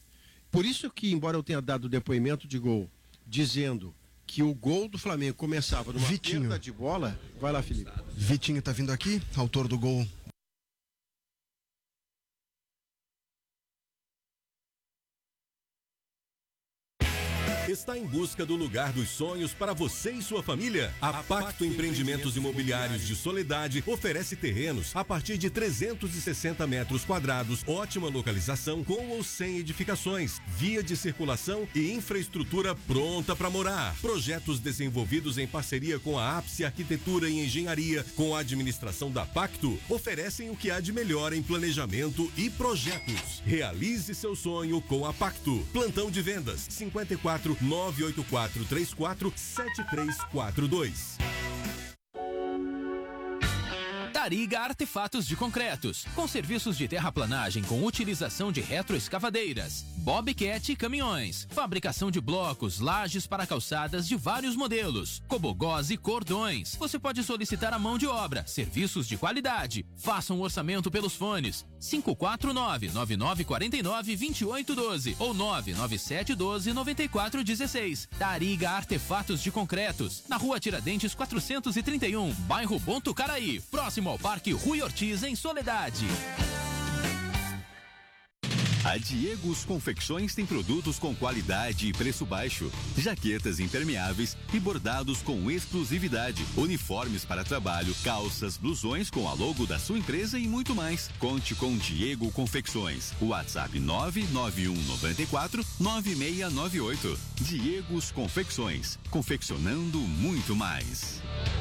Por isso que, embora eu tenha dado depoimento de gol, dizendo que o gol do Flamengo começava numa Vitinho. perda de bola, vai lá, Felipe. Vitinho tá vindo aqui, autor do gol. Está em busca do lugar dos sonhos para você e sua família? A Pacto Empreendimentos Imobiliários de Soledade oferece terrenos a partir de trezentos e sessenta metros quadrados, ótima localização com ou sem edificações, via de circulação e infraestrutura pronta para morar. Projetos desenvolvidos em parceria com a Ápice Arquitetura e Engenharia, com a administração da Pacto, oferecem o que há de melhor em planejamento e projetos. Realize seu sonho com a Pacto. Plantão de vendas cinquenta e quatro, nove oito quatro três quatro, sete três quatro dois. Tariga Artefatos de Concretos, com serviços de terraplanagem com utilização de retroescavadeiras, bobcat e caminhões, fabricação de blocos, lajes para calçadas de vários modelos, cobogós e cordões. Você pode solicitar a mão de obra, serviços de qualidade. Faça um orçamento pelos fones cinco quatro nove, nove nove quatro nove, dois oito um dois ou nove nove sete um dois, nove quatro um seis. Tariga Artefatos de Concretos, na Rua Tiradentes quatrocentos e trinta e um, bairro Bom Tucaraí, próximo ao Parque Rui Ortiz, em Soledade. A Diegos Confecções tem produtos com qualidade e preço baixo, jaquetas impermeáveis e bordados com exclusividade, uniformes para trabalho, calças, blusões com a logo da sua empresa e muito mais. Conte com Diego Confecções. WhatsApp nove nove um nove quatro, nove seis nove oito. Diegos Confecções, confeccionando muito mais.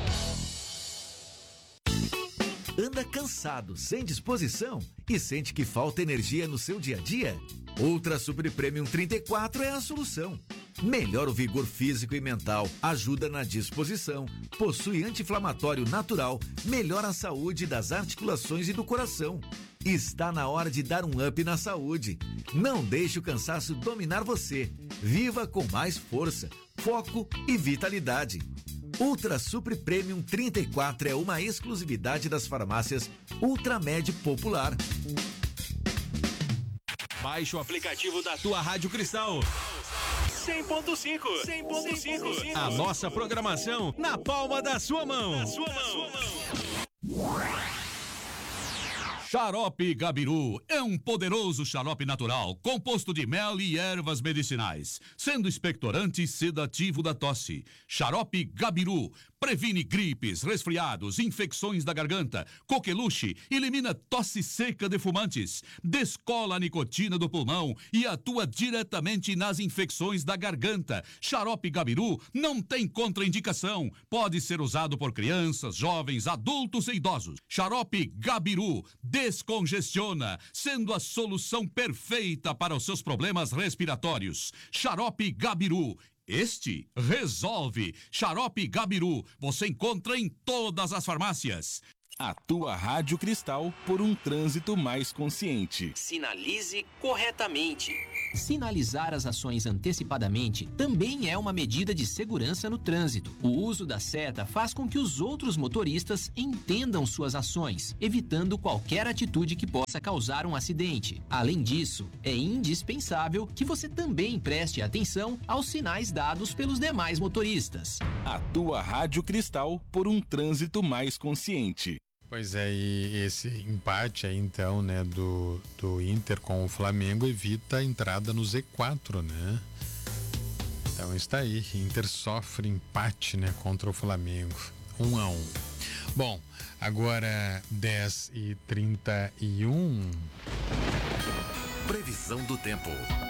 Anda cansado, sem disposição e sente que falta energia no seu dia a dia? Ultra Super Premium trinta e quatro é a solução. Melhora o vigor físico e mental, ajuda na disposição, possui anti-inflamatório natural, melhora a saúde das articulações e do coração. Está na hora de dar um up na saúde. Não deixe o cansaço dominar você. Viva com mais força, foco e vitalidade. Ultra Super Premium trinta e quatro é uma exclusividade das farmácias Ultramed Popular. Baixe o aplicativo da tua Rádio Cristal. cem ponto cinco. cem ponto cinco. A nossa programação na palma da sua mão. Na sua mão. Xarope Gabiru é um poderoso xarope natural, composto de mel e ervas medicinais, sendo expectorante e sedativo da tosse. Xarope Gabiru previne gripes, resfriados, infecções da garganta, coqueluche, elimina tosse seca de fumantes, descola a nicotina do pulmão e atua diretamente nas infecções da garganta. Xarope Gabiru não tem contraindicação, pode ser usado por crianças, jovens, adultos e idosos. Xarope Gabiru descongestiona, sendo a solução perfeita para os seus problemas respiratórios. Xarope Gabiru. Este resolve. Xarope Gabiru, você encontra em todas as farmácias. A tua Rádio Cristal por um trânsito mais consciente. Sinalize corretamente. Sinalizar as ações antecipadamente também é uma medida de segurança no trânsito. O uso da seta faz com que os outros motoristas entendam suas ações, evitando qualquer atitude que possa causar um acidente. Além disso, é indispensável que você também preste atenção aos sinais dados pelos demais motoristas. A tua Rádio Cristal por um trânsito mais consciente. Pois é, e esse empate aí então, né, do, do Inter com o Flamengo evita a entrada no Z quatro, né? Então está aí, Inter sofre empate, né, contra o Flamengo, um a um. Bom, agora dez e trinta e um. Previsão do tempo.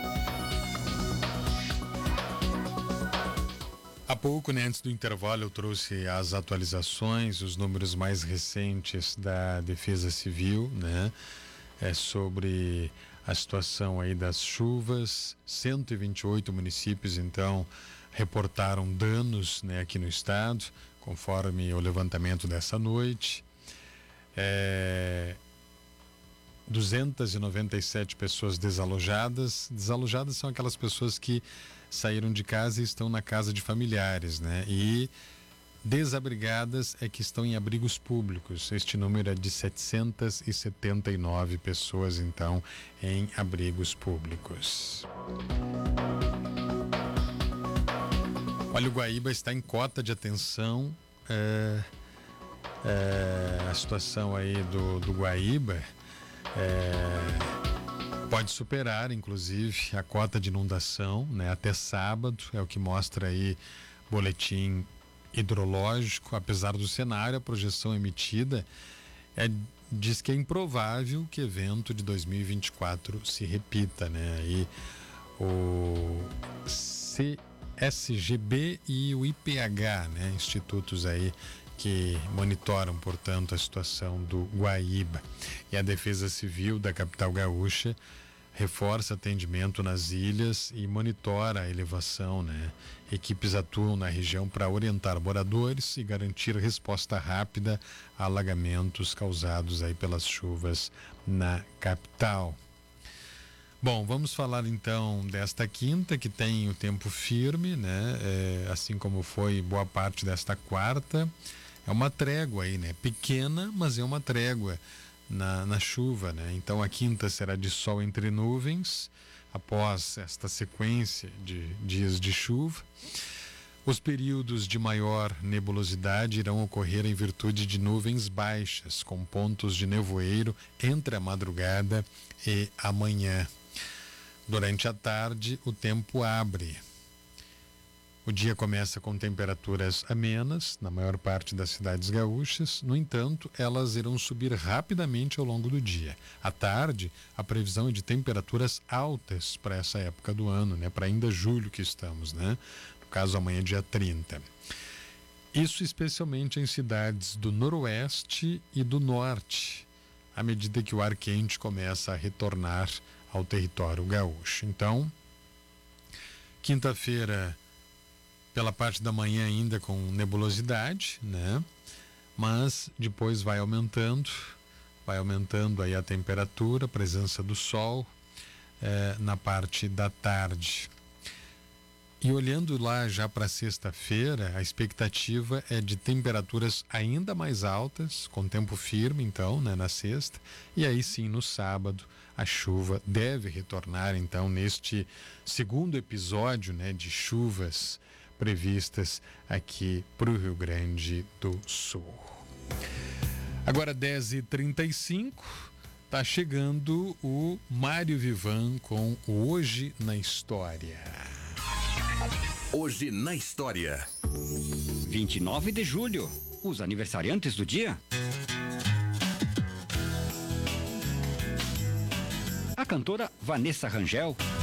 Há pouco, né, antes do intervalo, eu trouxe as atualizações, os números mais recentes da Defesa Civil, né, é, sobre a situação aí das chuvas. cento e vinte e oito municípios, então, reportaram danos, né, aqui no estado, conforme o levantamento dessa noite. É, duzentas e noventa e sete pessoas desalojadas. Desalojadas são aquelas pessoas que saíram de casa e estão na casa de familiares, né? E desabrigadas é que estão em abrigos públicos. Este número é de setecentas e setenta e nove pessoas, então, em abrigos públicos. Olha, o Guaíba está em cota de atenção. É, é, a situação aí do, do Guaíba é, pode superar, inclusive, a cota de inundação, né, até sábado, é o que mostra aí boletim hidrológico. Apesar do cenário, a projeção emitida é, diz que é improvável que o evento de dois mil e vinte e quatro se repita, né? E o C S G B e o I P H, né, institutos aí que monitoram, portanto, a situação do Guaíba. E a Defesa Civil da capital gaúcha reforça atendimento nas ilhas e monitora a elevação, né? Equipes atuam na região para orientar moradores e garantir resposta rápida a alagamentos causados aí pelas chuvas na capital. Bom, vamos falar então desta quinta, que tem o tempo firme, né? É, assim como foi boa parte desta quarta. É uma trégua aí, né? Pequena, mas é uma trégua na, na chuva, né? Então a quinta será de sol entre nuvens, após esta sequência de dias de chuva. Os períodos de maior nebulosidade irão ocorrer em virtude de nuvens baixas, com pontos de nevoeiro entre a madrugada e a manhã. Durante a tarde, o tempo abre. O dia começa com temperaturas amenas na maior parte das cidades gaúchas. No entanto, elas irão subir rapidamente ao longo do dia. À tarde, a previsão é de temperaturas altas para essa época do ano, né? Para ainda julho que estamos, né? No caso, amanhã, dia trinta. Isso especialmente em cidades do noroeste e do norte, à medida que o ar quente começa a retornar ao território gaúcho. Então, quinta-feira, pela parte da manhã ainda com nebulosidade, né? Mas depois vai aumentando, vai aumentando aí a temperatura, a presença do sol eh, na parte da tarde. E olhando lá já para sexta-feira, a expectativa é de temperaturas ainda mais altas, com tempo firme então, né, na sexta, e aí sim no sábado a chuva deve retornar então neste segundo episódio, né, de chuvas previstas aqui para o Rio Grande do Sul. Agora dez e trinta e cinco, tá chegando o Mário Vivan com o Hoje na História. Hoje na História. vinte e nove de julho, os aniversariantes do dia. A cantora Vanessa Rangel